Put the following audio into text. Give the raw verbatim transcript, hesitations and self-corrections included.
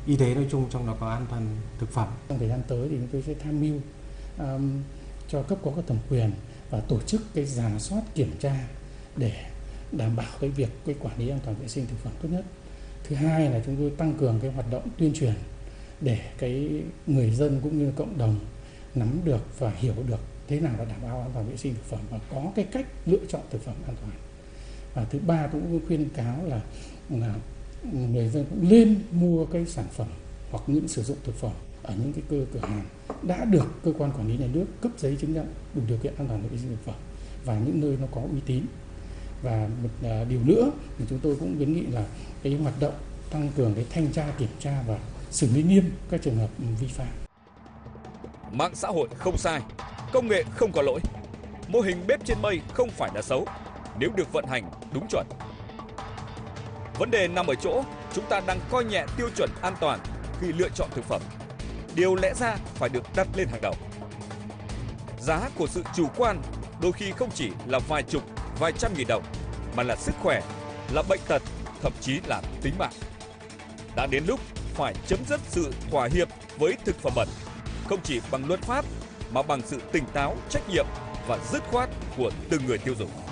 y tế nói chung, trong đó có an toàn thực phẩm. Trong thời gian tới thì chúng tôi sẽ tham mưu um, cho cấp có các thẩm quyền và tổ chức cái rà soát kiểm tra để đảm bảo cái việc cái quản lý an toàn vệ sinh thực phẩm tốt nhất. Thứ hai là chúng tôi tăng cường cái hoạt động tuyên truyền để cái người dân cũng như cộng đồng nắm được và hiểu được thế nào là đảm bảo an toàn vệ sinh thực phẩm và có cái cách lựa chọn thực phẩm an toàn. Và thứ ba cũng khuyên cáo là, là người dân cũng nên mua cái sản phẩm hoặc những sử dụng thực phẩm ở những cái cơ cửa hàng đã được cơ quan quản lý nhà nước cấp giấy chứng nhận đủ điều kiện an toàn vệ sinh thực phẩm và những nơi nó có uy tín. Và một điều nữa thì chúng tôi cũng kiến nghị là cái hoạt động tăng cường cái thanh tra kiểm tra và xử lý nghiêm các trường hợp vi phạm. Mạng xã hội không sai, công nghệ không có lỗi. Mô hình bếp trên mây không phải là xấu nếu được vận hành đúng chuẩn. Vấn đề nằm ở chỗ chúng ta đang coi nhẹ tiêu chuẩn an toàn khi lựa chọn thực phẩm. Điều lẽ ra phải được đặt lên hàng đầu. Giá của sự chủ quan đôi khi không chỉ là vài chục, vài trăm nghìn đồng, mà là sức khỏe, là bệnh tật, thậm chí là tính mạng. Đã đến lúc phải chấm dứt sự thỏa hiệp với thực phẩm bẩn, không chỉ bằng luật pháp mà bằng sự tỉnh táo, trách nhiệm và dứt khoát của từng người tiêu dùng.